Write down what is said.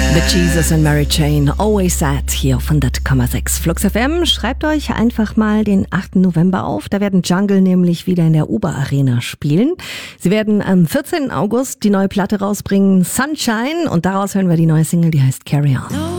The Jesus and Mary Chain, Always Sad, hier auf 100,6 Flux FM. Schreibt euch einfach mal den 8. November auf. Da werden Jungle nämlich wieder in der Uber Arena spielen. Sie werden am 14. August die neue Platte rausbringen, Sunshine. Und daraus hören wir die neue Single, die heißt Carry On.